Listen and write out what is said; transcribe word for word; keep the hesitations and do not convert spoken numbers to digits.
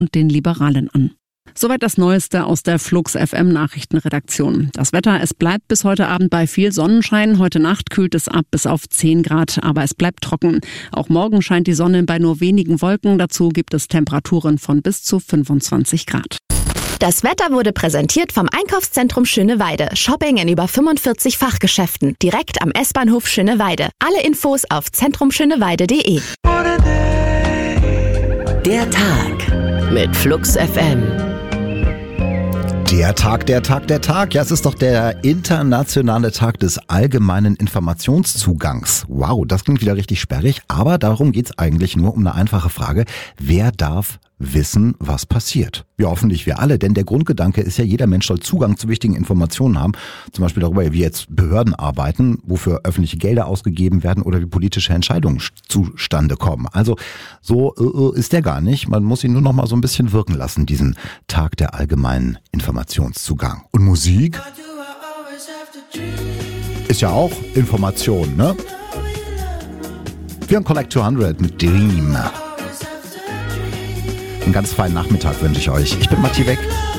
und den Liberalen an. Soweit das Neueste aus der Flux F M Nachrichtenredaktion. Das Wetter, es bleibt bis heute Abend bei viel Sonnenschein. Heute Nacht kühlt es ab bis auf zehn Grad, aber es bleibt trocken. Auch morgen scheint die Sonne bei nur wenigen Wolken. Dazu gibt es Temperaturen von bis zu fünfundzwanzig Grad. Das Wetter wurde präsentiert vom Einkaufszentrum Schöneweide. Shopping in über fünfundvierzig Fachgeschäften. Direkt am S-Bahnhof Schöneweide. Alle Infos auf zentrumschöneweide punkt de. Der Tag mit Flux F M. Der Tag, der Tag, der Tag. Ja, es ist doch der internationale Tag des allgemeinen Informationszugangs. Wow, das klingt wieder richtig sperrig, aber darum geht's eigentlich nur um eine einfache Frage. Wer darf wissen, was passiert? Ja, hoffentlich wir alle, denn der Grundgedanke ist ja, jeder Mensch soll Zugang zu wichtigen Informationen haben. Zum Beispiel darüber, wie jetzt Behörden arbeiten, wofür öffentliche Gelder ausgegeben werden oder wie politische Entscheidungen zustande kommen. Also so äh, ist der gar nicht. Man muss ihn nur noch mal so ein bisschen wirken lassen, diesen Tag der allgemeinen Informationszugang. Und Musik ist ja auch Information, ne? Wir haben Collect zweihundert mit Dream. Einen ganz feinen Nachmittag wünsche ich euch. Ich bin Matti Weck.